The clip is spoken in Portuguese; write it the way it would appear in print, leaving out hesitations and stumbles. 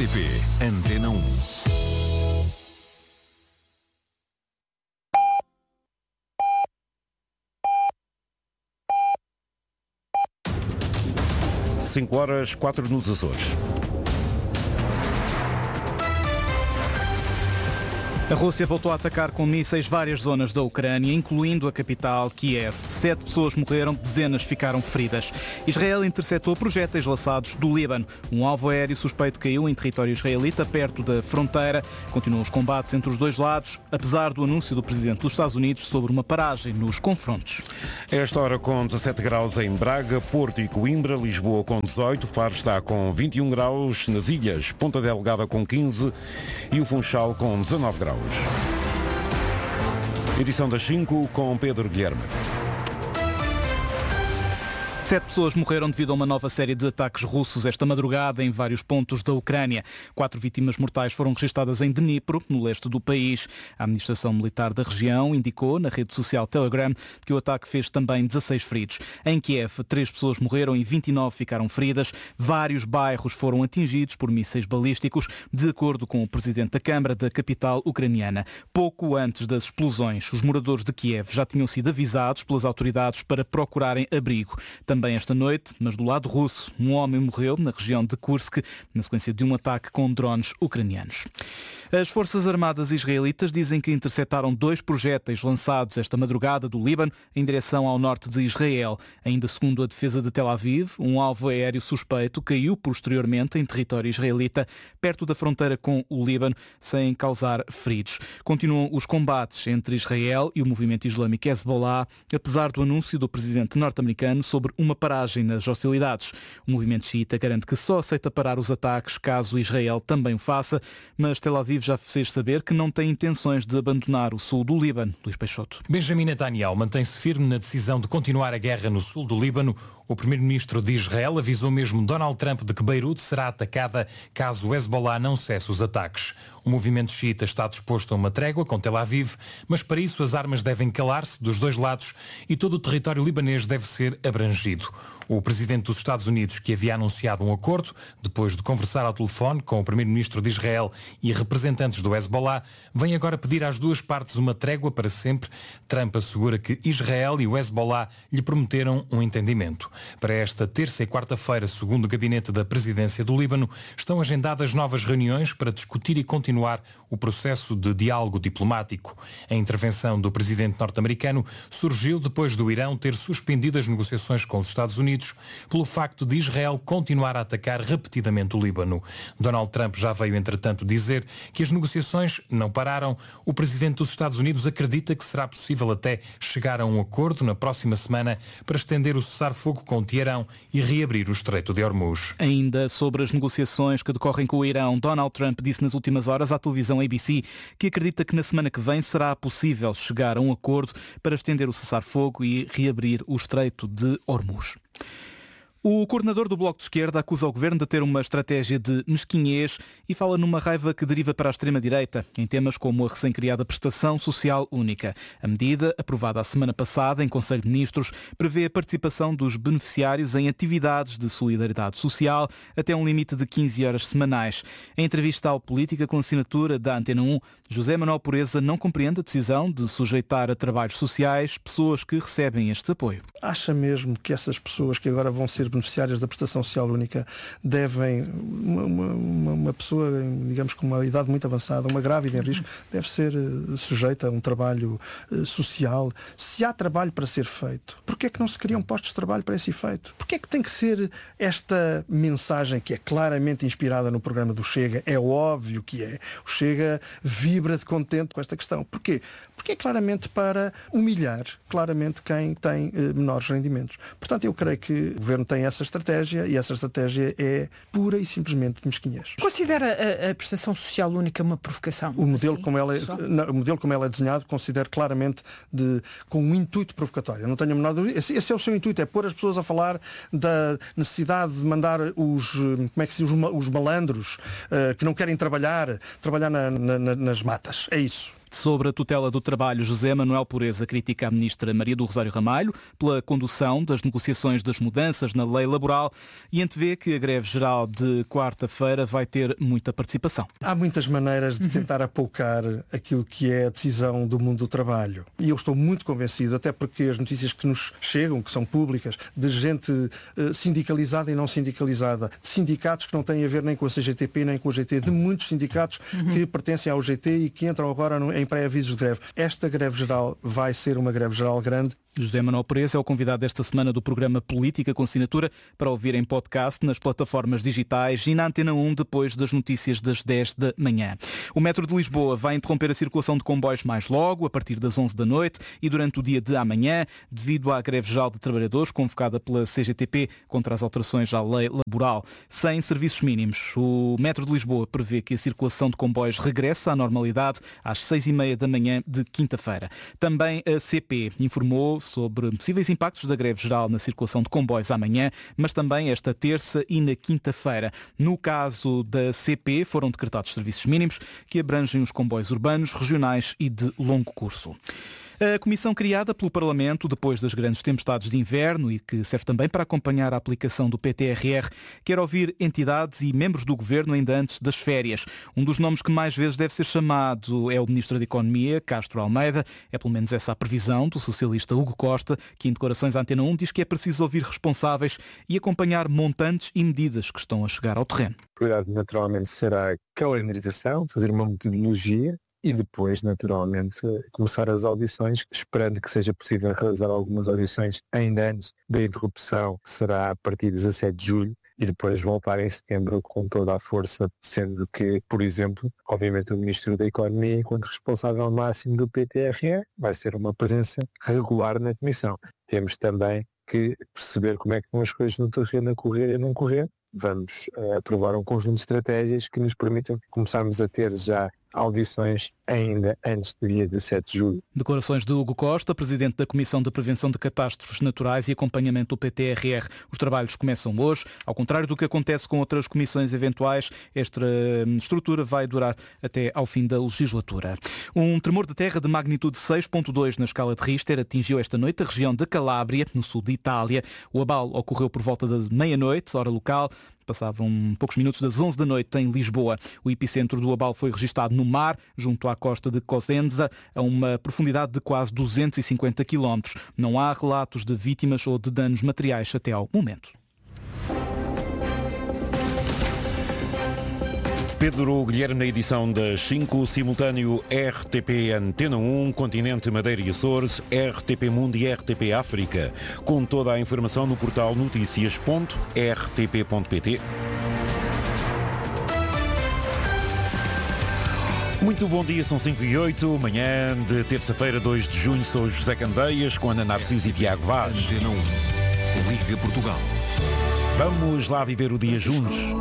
RTP Antena 1. Cinco horas, 4 nos Açores. A Rússia voltou a atacar com mísseis várias zonas da Ucrânia, incluindo a capital, Kiev. 7 pessoas morreram, dezenas ficaram feridas. Israel interceptou projéteis lançados do Líbano. Um alvo aéreo suspeito caiu em território israelita, perto da fronteira. Continuam os combates entre os dois lados, apesar do anúncio do presidente dos Estados Unidos sobre uma paragem nos confrontos. Esta hora com 17 graus em Braga, Porto e Coimbra, Lisboa com 18, Faro está com 21 graus, nas ilhas Ponta Delgada com 15 e o Funchal com 19 graus. Edição das 5 com Pedro Guilherme. 7 pessoas morreram devido a uma nova série de ataques russos esta madrugada em vários pontos da Ucrânia. 4 vítimas mortais foram registadas em Dnipro, no leste do país. A administração militar da região indicou na rede social Telegram que o ataque fez também 16 feridos. Em Kiev, 3 pessoas morreram e 29 ficaram feridas. Vários bairros foram atingidos por mísseis balísticos, de acordo com o presidente da Câmara da capital ucraniana. Pouco antes das explosões, os moradores de Kiev já tinham sido avisados pelas autoridades para procurarem abrigo. Também esta noite, mas do lado russo, um homem morreu na região de Kursk na sequência de um ataque com drones ucranianos. As Forças Armadas israelitas dizem que interceptaram 2 projéteis lançados esta madrugada do Líbano em direção ao norte de Israel. Ainda segundo a defesa de Tel Aviv, um alvo aéreo suspeito caiu posteriormente em território israelita, perto da fronteira com o Líbano, sem causar feridos. Continuam os combates entre Israel e o movimento islâmico Hezbollah, apesar do anúncio do presidente norte-americano sobre uma paragem nas hostilidades. O movimento xiita garante que só aceita parar os ataques caso Israel também o faça, mas Tel Aviv já fez saber que não tem intenções de abandonar o sul do Líbano. Luís Peixoto. Benjamin Netanyahu mantém-se firme na decisão de continuar a guerra no sul do Líbano. O primeiro-ministro de Israel avisou mesmo Donald Trump de que Beirute será atacada caso o Hezbollah não cesse os ataques. O movimento xiita está disposto a uma trégua com Tel Aviv, mas para isso as armas devem calar-se dos dois lados e todo o território libanês deve ser abrangido. O presidente dos Estados Unidos, que havia anunciado um acordo, depois de conversar ao telefone com o primeiro-ministro de Israel e representantes do Hezbollah, vem agora pedir às duas partes uma trégua para sempre. Trump assegura que Israel e o Hezbollah lhe prometeram um entendimento. Para esta terça e quarta-feira, segundo o gabinete da presidência do Líbano, estão agendadas novas reuniões para discutir e continuar o processo de diálogo diplomático. A intervenção do presidente norte-americano surgiu depois do Irão ter suspendido as negociações com os Estados Unidos pelo facto de Israel continuar a atacar repetidamente o Líbano. Donald Trump já veio, entretanto, dizer que as negociações não pararam. O presidente dos Estados Unidos acredita que será possível até chegar a um acordo na próxima semana para estender o cessar-fogo com Teherão e reabrir o Estreito de Hormuz. Ainda sobre as negociações que decorrem com o Irão, Donald Trump disse nas últimas horas à televisão ABC que acredita que na semana que vem será possível chegar a um acordo para estender o cessar-fogo e reabrir o Estreito de Hormuz. O coordenador do Bloco de Esquerda acusa o governo de ter uma estratégia de mesquinhez e fala numa raiva que deriva para a extrema-direita, em temas como a recém-criada Prestação Social Única. A medida, aprovada a semana passada em Conselho de Ministros, prevê a participação dos beneficiários em atividades de solidariedade social até um limite de 15 horas semanais. Em entrevista ao Política com assinatura da Antena 1, José Manuel Pureza não compreende a decisão de sujeitar a trabalhos sociais pessoas que recebem este apoio. Acha mesmo que essas pessoas que agora vão ser beneficiárias da Prestação Social Única devem, uma pessoa, digamos, com uma idade muito avançada, uma grávida em risco, deve ser sujeita a um trabalho social? Se há trabalho para ser feito, porquê é que não se criam postos de trabalho para esse efeito? Porquê é que tem que ser esta mensagem que é claramente inspirada no programa do Chega? É óbvio que é. O Chega vibra de contente com esta questão. Porquê? Porque é claramente para humilhar claramente quem tem menores rendimentos. Portanto, eu creio que o Governo tem essa estratégia e essa estratégia é pura e simplesmente de mesquinhez. Considera a Prestação Social Única uma provocação? O modelo, como ela é desenhado, considero claramente com um intuito provocatório. Não tenho a menor dúvida. Esse é o seu intuito, é pôr as pessoas a falar da necessidade de mandar os malandros que não querem trabalhar nas matas. É isso. Sobre a tutela do trabalho, José Manuel Pureza critica a ministra Maria do Rosário Ramalho pela condução das negociações das mudanças na lei laboral e antevê que a greve geral de quarta-feira vai ter muita participação. Há muitas maneiras de tentar apoucar aquilo que é a decisão do mundo do trabalho. E eu estou muito convencido, até porque as notícias que nos chegam, que são públicas, de gente sindicalizada e não sindicalizada, de sindicatos que não têm a ver nem com a CGTP nem com a GT, de muitos sindicatos que pertencem ao GT e que entram agora em pré-avisos de greve. Esta greve geral vai ser uma greve geral grande. José Manuel Pureza é o convidado desta semana do programa Política com Assinatura, para ouvir em podcast nas plataformas digitais e na Antena 1 depois das notícias das 10 da manhã. O metro de Lisboa vai interromper a circulação de comboios mais logo, a partir das 11 da noite e durante o dia de amanhã, devido à greve geral de trabalhadores convocada pela CGTP contra as alterações à lei laboral. Sem serviços mínimos, o metro de Lisboa prevê que a circulação de comboios regresse à normalidade às 6h30 da manhã de quinta-feira. Também a CP informou sobre possíveis impactos da greve geral na circulação de comboios amanhã, mas também esta terça e na quinta-feira. No caso da CP, foram decretados serviços mínimos que abrangem os comboios urbanos, regionais e de longo curso. A comissão criada pelo Parlamento depois das grandes tempestades de inverno e que serve também para acompanhar a aplicação do PTRR quer ouvir entidades e membros do Governo ainda antes das férias. Um dos nomes que mais vezes deve ser chamado é o Ministro da Economia, Castro Almeida. É pelo menos essa a previsão do socialista Hugo Costa, que em declarações à Antena 1 diz que é preciso ouvir responsáveis e acompanhar montantes e medidas que estão a chegar ao terreno. A prioridade naturalmente será a calendarização, fazer uma metodologia e depois, naturalmente, começar as audições, esperando que seja possível realizar algumas audições ainda antes da interrupção, que será a partir de 17 de julho, e depois voltar em setembro com toda a força, sendo que, por exemplo, obviamente o Ministro da Economia, enquanto responsável máximo do PTRE, vai ser uma presença regular na Comissão. Temos também que perceber como é que estão as coisas no terreno a correr e a não correr. Vamos aprovar um conjunto de estratégias que nos permitam começarmos a ter já audições ainda antes do dia 17 de julho. Declarações de Hugo Costa, Presidente da Comissão de Prevenção de Catástrofes Naturais e Acompanhamento do PTRR. Os trabalhos começam hoje. Ao contrário do que acontece com outras comissões eventuais, esta estrutura vai durar até ao fim da legislatura. Um tremor de terra de magnitude 6.2 na escala de Richter atingiu esta noite a região de Calábria, no sul de Itália. O abalo ocorreu por volta da meia-noite, hora local. Passavam poucos minutos das 11 da noite em Lisboa. O epicentro do abalo foi registado no mar, junto à costa de Cosenza, a uma profundidade de quase 250 km. Não há relatos de vítimas ou de danos materiais até ao momento. Pedro Guilherme na edição das 5, simultâneo RTP Antena 1, Continente, Madeira e Açores, RTP Mundo e RTP África, com toda a informação no portal noticias.rtp.pt. Muito bom dia, são 5h08, manhã de terça-feira, 2 de junho, sou José Candeias, com Ana Narciso e Tiago Vaz. Antena 1, Liga Portugal. Vamos lá viver o dia juntos.